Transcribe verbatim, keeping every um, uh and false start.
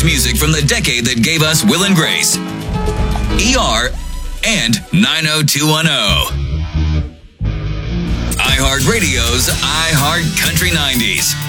music from the decade that gave us Will and Grace, E R, and nine oh two one oh. iHeartRadio's iHeart Country nineties.